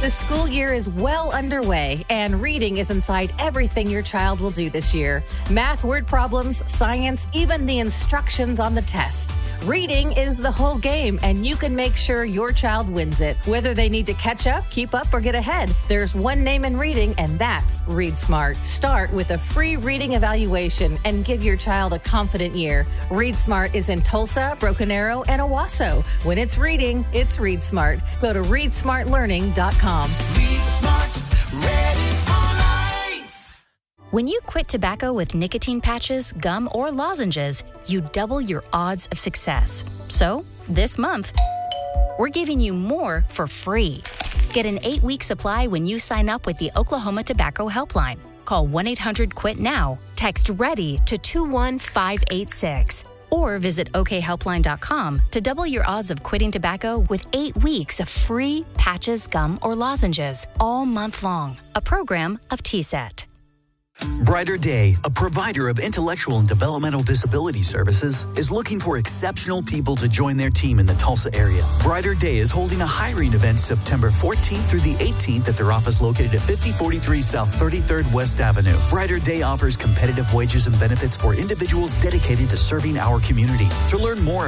The school year is well underway, and reading is inside everything your child will do this year. Math, word problems, science, even the instructions on the test. Reading is the whole game, and you can make sure your child wins it. Whether they need to catch up, keep up, or get ahead, there's one name in reading, and that's Read Smart. Start with a free reading evaluation and give your child a confident year. Read Smart is in Tulsa, Broken Arrow, and Owasso. When it's reading, it's Read Smart. Go to readsmartlearning.com. Read Smart, ready for life. When you quit tobacco with nicotine patches, gum, or lozenges, you double your odds of success. So, this month, we're giving you more for free. Get an 8-week supply when you sign up with the Oklahoma Tobacco Helpline. Call 1-800-QUIT-NOW, text READY to 21586, or visit okhelpline.com to double your odds of quitting tobacco with 8 weeks of free patches, gum, or lozenges all month long. A program of TSET. Brighter Day, a provider of intellectual and developmental disability services, is looking for exceptional people to join their team in the Tulsa area. Brighter Day is holding a hiring event September 14th through the 18th at their office located at 5043 South 33rd West Avenue. Brighter Day offers competitive wages and benefits for individuals dedicated to serving our community. To learn more